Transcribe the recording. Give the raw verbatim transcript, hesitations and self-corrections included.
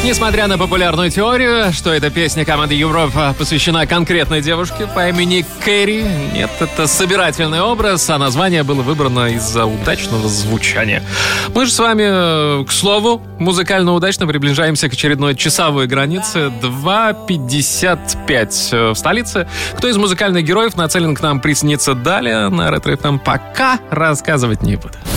Несмотря на популярную теорию, что эта песня команды Европа посвящена конкретной девушке по имени Кэрри, нет, это собирательный образ, а название было выбрано из-за удачного звучания. Мы же с вами, к слову, музыкально удачно приближаемся к очередной часовой границе. два пятьдесят пять в столице. Кто из музыкальных героев нацелен к нам присниться далее на Ретро эф эм, пока рассказывать не буду.